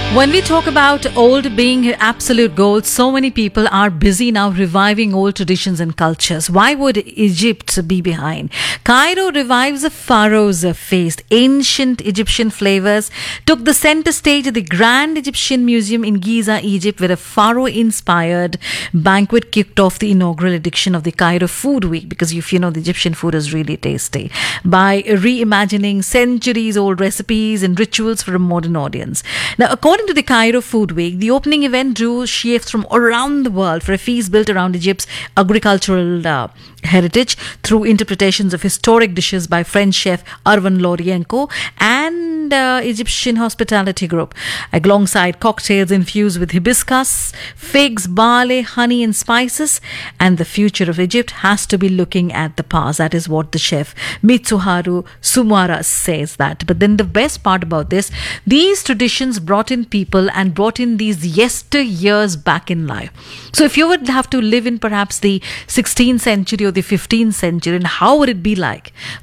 When we talk about old being absolute gold, so many people are busy now reviving old traditions and cultures. Why would Egypt be behind? Cairo revives the pharaoh's feast. Ancient Egyptian flavors took the center stage at the Grand Egyptian Museum in Giza, Egypt, where a pharaoh-inspired banquet kicked off the inaugural edition of the Cairo Food Week, because if you know, the Egyptian food is really tasty, by reimagining centuries-old recipes and rituals for a modern audience. Now, according to the Cairo Food Week, the opening event drew chefs from around the world for a feast built around Egypt's agricultural heritage through interpretations of historic dishes by French chef Arvan Lorienko and Egyptian Hospitality Group, alongside cocktails infused with hibiscus, figs, barley, honey and spices. And the future of Egypt has to be looking at the past. That is what the chef Mitsuharu Sumara says that. But then the best part about this, these traditions brought in people and brought in these yesteryears back in life. So if you would have to live in perhaps the 16th century or the 15th century, and how would it be like?